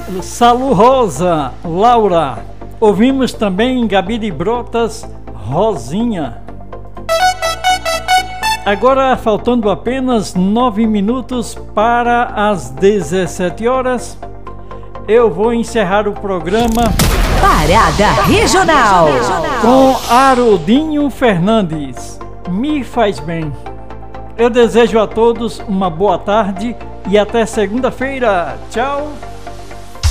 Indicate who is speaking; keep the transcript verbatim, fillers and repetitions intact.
Speaker 1: Salu Rosa, Laura. Ouvimos também Gabi de Brotas, Rosinha. Agora, faltando apenas nove minutos para as dezessete horas, eu vou encerrar o programa
Speaker 2: Parada Regional
Speaker 1: com Haroldinho Fernandes. Me faz bem. Eu desejo a todos uma boa tarde e até segunda-feira. Tchau.